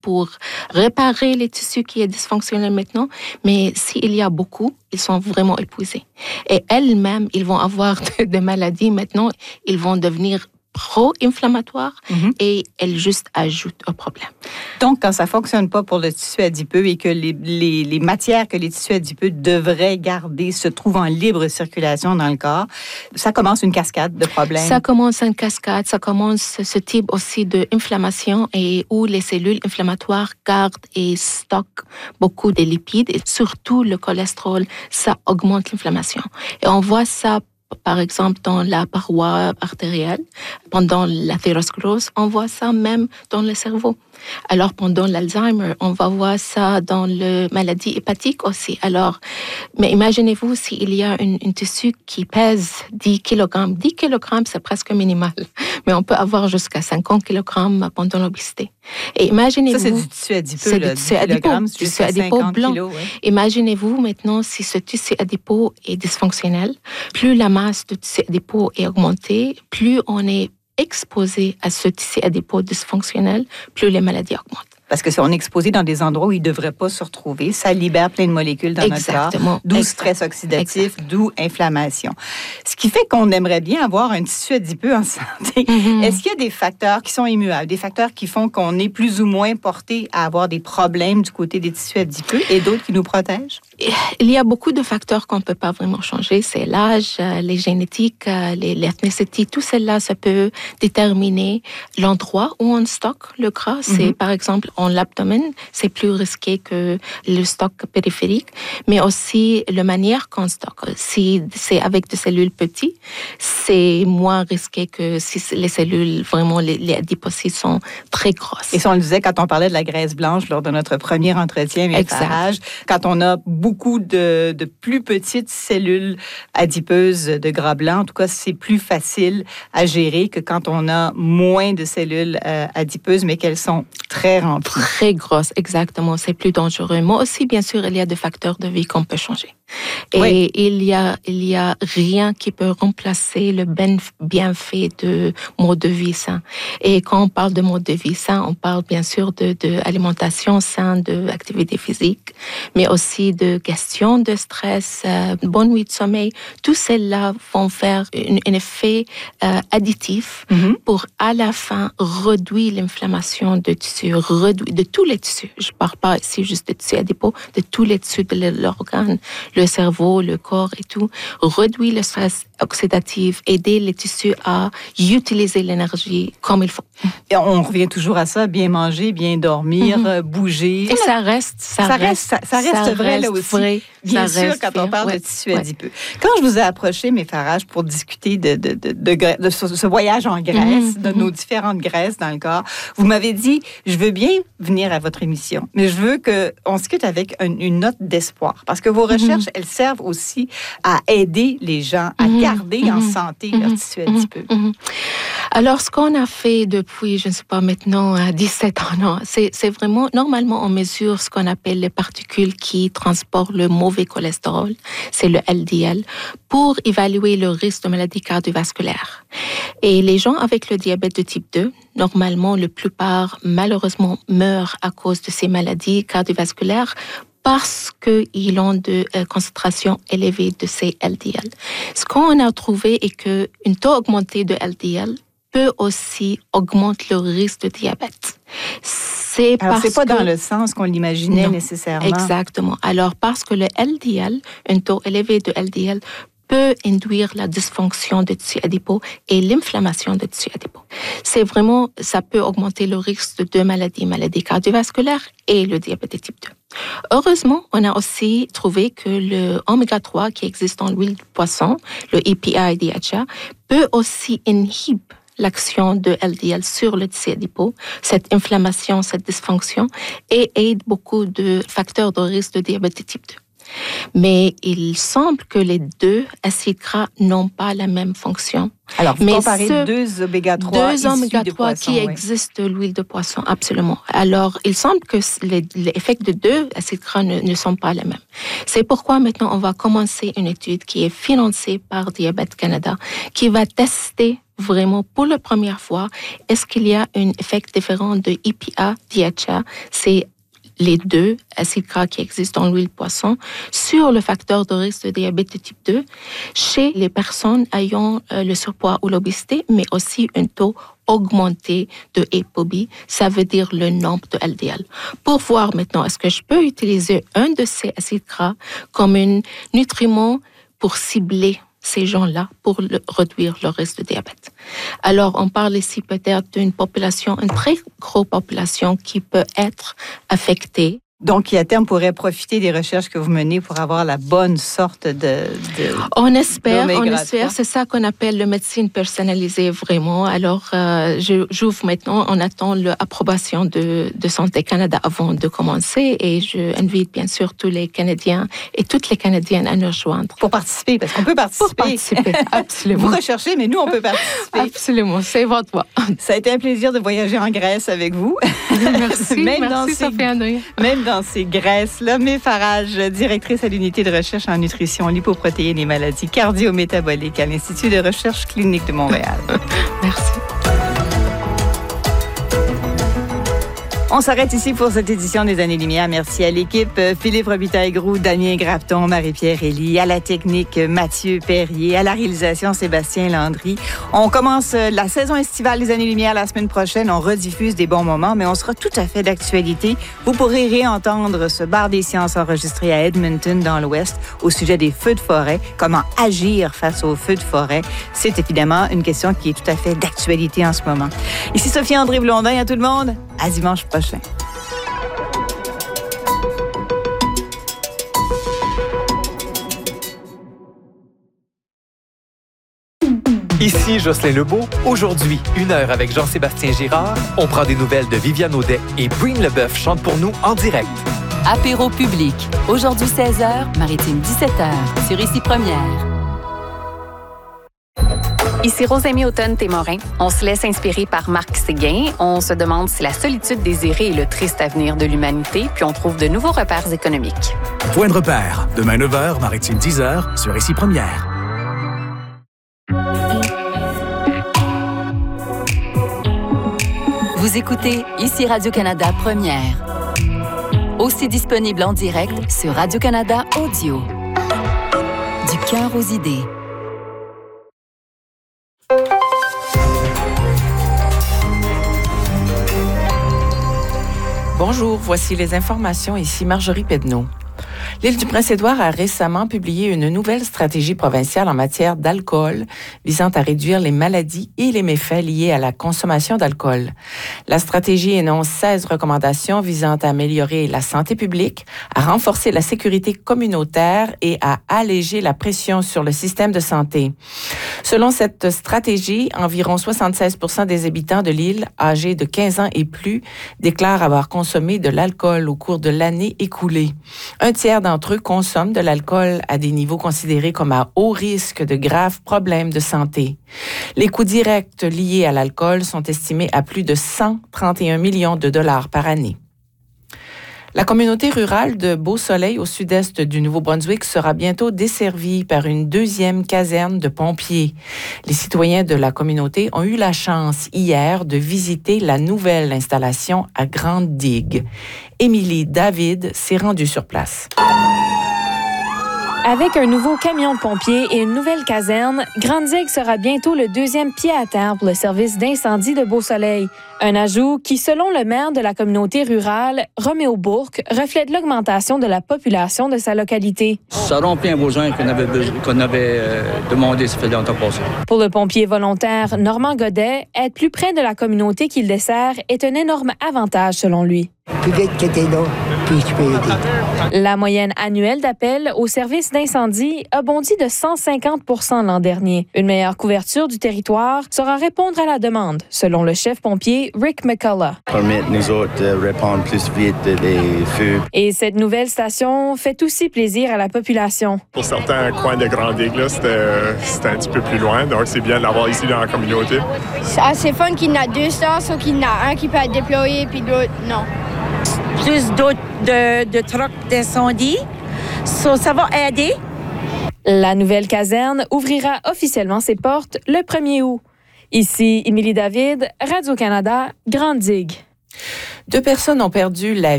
pour réparer les tissus qui sont dysfonctionnels maintenant, mais s'il y a beaucoup, ils sont vraiment épuisés. Et elles-mêmes, ils vont avoir des maladies maintenant, ils vont devenir pro-inflammatoires et elles juste ajoutent au problème. Donc, quand ça ne fonctionne pas pour le tissu adipeux et que les matières que les tissus adipeux devraient garder se trouvent en libre circulation dans le corps, ça commence une cascade de problèmes. Ça commence une cascade, ça commence ce type aussi d'inflammation et où les cellules inflammatoires gardent et stockent beaucoup de lipides et surtout le cholestérol, ça augmente l'inflammation. Et on voit ça par exemple, dans la paroi artérielle, pendant l'athérosclérose, on voit ça même dans le cerveau. Alors, pendant l'Alzheimer, on va voir ça dans la maladie hépatique aussi. Alors, mais imaginez-vous s'il y a un tissu qui pèse 10 kg. 10 kg, c'est presque minimal. Mais on peut avoir jusqu'à 50 kg pendant l'obésité. Et imaginez-vous... Ça, c'est du tissu adipeux, c'est du tissu adipeux, jusqu'à 50 blanc. kilos. Ouais. Imaginez-vous maintenant si ce tissu adipeux est dysfonctionnel, plus la masse de tissu adipeux est augmentée, plus on est exposé à ce tissu adipeux dysfonctionnel, plus les maladies augmentent. Parce que si on est exposé dans des endroits où il ne devrait pas se retrouver, ça libère plein de molécules dans notre corps, d'où stress oxydatif, d'où inflammation. Ce qui fait qu'on aimerait bien avoir un tissu adipeux en santé. Est-ce qu'il y a des facteurs qui sont immuables, des facteurs qui font qu'on est plus ou moins porté à avoir des problèmes du côté des tissus adipeux et d'autres qui nous protègent? Il y a beaucoup de facteurs qu'on ne peut pas vraiment changer. C'est l'âge, les génétiques, l'ethnicité, tout cela, ça peut déterminer l'endroit où on stocke le gras. C'est par exemple en l'abdomen, c'est plus risqué que le stock périphérique, mais aussi la manière qu'on stocke. Si c'est avec des cellules petites, c'est moins risqué que si les cellules, vraiment, les adipocites sont très grosses. Et si on le disait quand on parlait de la graisse blanche lors de notre premier entretien, quand on a beaucoup de plus petites cellules adipeuses de gras blanc, en tout cas, c'est plus facile à gérer que quand on a moins de cellules adipeuses, mais qu'elles sont très remplies. Très grosse, exactement. C'est plus dangereux. Moi aussi, bien sûr, il y a des facteurs de vie qu'on peut changer. Et il y a rien qui peut remplacer le bienfait de mode de vie sain. Et quand on parle de mode de vie sain, on parle bien sûr de alimentation saine, d'activité physique, mais aussi de gestion de stress, bonne nuit de sommeil. Tout cela vont faire un effet additif pour à la fin réduire l'inflammation de tissus, de tous les tissus. Je ne parle pas ici juste de tissus adipeux, de tous les tissus de l'organe, le cerveau, le corps et tout, réduire le stress oxydatif, aider les tissus à utiliser l'énergie comme il faut. Et on revient toujours à ça, bien manger, bien dormir, bouger. Et ça reste vrai là aussi. Vrai, bien sûr, quand on parle de tissu adipeux. Quand je vous ai approché, mes Farage, pour discuter de ce voyage en Grèce, de nos différentes graisses dans le corps, vous m'avez dit, je veux bien venir à votre émission, mais je veux qu'on discute avec une note d'espoir. Parce que vos recherches, elles servent aussi à aider les gens à garder en santé leur tissu adipeux. Alors, ce qu'on a fait depuis, je ne sais pas maintenant, 17 ans, c'est vraiment, normalement, on mesure ce qu'on appelle les particules qui transportent le mauvais cholestérol, c'est le LDL, pour évaluer le risque de maladie cardiovasculaire. Et les gens avec le diabète de type 2, normalement, la plupart, malheureusement, meurent à cause de ces maladies cardiovasculaires parce qu'ils ont de concentrations élevées de ces LDL. Ce qu'on a trouvé est qu'une taux augmenté de LDL peut aussi augmenter le risque de diabète. C'est pas dans le sens qu'on l'imaginait nécessairement. Exactement. Alors, parce que le LDL, un taux élevé de LDL, peut induire la dysfonction des tissus adipeux et l'inflammation des tissus adipeux. C'est vraiment, ça peut augmenter le risque de deux maladies cardiovasculaires et le diabète de type 2. Heureusement, on a aussi trouvé que le oméga 3 qui existe dans l'huile de poisson, le EPA et DHA, peut aussi inhiber l'action de LDL sur le tissu adipeux, cette inflammation, cette dysfonction, et aide beaucoup de facteurs de risque de diabète de type 2. Mais il semble que les deux acides gras n'ont pas la même fonction. Alors, vous comparez deux oméga 3 qui existent de l'huile de poisson, absolument. Alors, il semble que les effets de deux acides gras ne sont pas les mêmes. C'est pourquoi maintenant, on va commencer une étude qui est financée par Diabète Canada, qui va tester vraiment pour la première fois, est-ce qu'il y a un effet différent de EPA, DHA, c'est les deux acides gras qui existent dans l'huile de poisson, sur le facteur de risque de diabète de type 2 chez les personnes ayant le surpoids ou l'obésité, mais aussi un taux augmenté de ApoB, ça veut dire le nombre de LDL. Pour voir maintenant, est-ce que je peux utiliser un de ces acides gras comme un nutriment pour cibler ces gens-là pour réduire le risque de diabète. Alors, on parle ici peut-être d'une population, une très grosse population qui peut être affectée. Donc, qui à terme pourrait profiter des recherches que vous menez pour avoir la bonne sorte On espère, c'est ça qu'on appelle la médecine personnalisée vraiment. Alors, j'ouvre maintenant, on attend l'approbation de Santé Canada avant de commencer et je invite bien sûr tous les Canadiens et toutes les Canadiennes à nous rejoindre. Pour participer, parce qu'on peut participer. Pour participer, absolument. Vous recherchez, mais nous, on peut participer. Absolument, c'est votre voix. Ça a été un plaisir de voyager en Grèce avec vous. Merci, merci Sophie André. Même dans ces graisses-là. Mé Farage, directrice à l'unité de recherche en nutrition, lipoprotéines et maladies cardio-métaboliques à l'Institut de recherche clinique de Montréal. Merci. On s'arrête ici pour cette édition des Années-Lumière. Merci à l'équipe Philippe Robitaille-Groux, Damien Grafton, Marie-Pierre Elie, à la technique Mathieu Perrier, à la réalisation Sébastien Landry. On commence la saison estivale des Années-Lumière la semaine prochaine. On rediffuse des bons moments, mais on sera tout à fait d'actualité. Vous pourrez réentendre ce bar des sciences enregistré à Edmonton, dans l'Ouest, au sujet des feux de forêt. Comment agir face aux feux de forêt? C'est évidemment une question qui est tout à fait d'actualité en ce moment. Ici Sophie André Blondin, à tout le monde. À dimanche prochain. Ici Jocelyn Lebeau. Aujourd'hui, 1 heure avec Jean-Sébastien Girard. On prend des nouvelles de Viviane Audet et Breen Leboeuf chante pour nous en direct. Apéro public. Aujourd'hui 16h, Maritime 17h. Sur Ici Première. Ici Rosemée Automne-Témorin. On se laisse inspirer par Marc Séguin. On se demande si la solitude désirée est le triste avenir de l'humanité, puis on trouve de nouveaux repères économiques. Point de repère. Demain 9h, Maritime 10h, sur Ici Première. Vous écoutez Ici Radio-Canada Première. Aussi disponible en direct sur Radio-Canada Audio. Du cœur aux idées. Bonjour, voici les informations. Ici Marjorie Pedneau. L'île du Prince-Édouard a récemment publié une nouvelle stratégie provinciale en matière d'alcool visant à réduire les maladies et les méfaits liés à la consommation d'alcool. La stratégie énonce 16 recommandations visant à améliorer la santé publique, à renforcer la sécurité communautaire et à alléger la pression sur le système de santé. Selon cette stratégie, environ 76% des habitants de l'île âgés de 15 ans et plus déclarent avoir consommé de l'alcool au cours de l'année écoulée. Un tiers d'entre eux consomment de l'alcool à des niveaux considérés comme à haut risque de graves problèmes de santé. Les coûts directs liés à l'alcool sont estimés à plus de 131 millions de dollars par année. La communauté rurale de Beau-Soleil, au sud-est du Nouveau-Brunswick, sera bientôt desservie par une 2e caserne de pompiers. Les citoyens de la communauté ont eu la chance hier de visiter la nouvelle installation à Grande Digue. Émilie David s'est rendue sur place. Avec un nouveau camion de pompiers et une nouvelle caserne, Grande Digue sera bientôt le 2e pied à terre pour le service d'incendie de Beau-Soleil. Un ajout qui, selon le maire de la communauté rurale, Roméo Bourque, reflète l'augmentation de la population de sa localité. Ça remplit un besoin qu'on avait demandé, ça fait longtemps passé. Pour le pompier volontaire Normand Godet, être plus près de la communauté qu'il dessert est un énorme avantage selon lui. Plus vite que t'es là, puis tu peux aider. La moyenne annuelle d'appels au service d'incendie a bondi de 150 % l'an dernier. Une meilleure couverture du territoire sera répondre à la demande, selon le chef pompier Rick McCullough. Permettre nous autres de répondre plus vite des feux. Et cette nouvelle station fait aussi plaisir à la population. Pour certains coins de Grande Digue, c'était un petit peu plus loin, donc c'est bien de l'avoir ici dans la communauté. C'est assez fun qu'il y en a 2 stations, qu'il y en a un qui peut être déployé, puis l'autre, non. Plus d'autres de trucks d'incendie. Ça va aider. La nouvelle caserne ouvrira officiellement ses portes le 1er août. Ici Émilie David, Radio-Canada, Grande-Digue. 2 personnes ont perdu la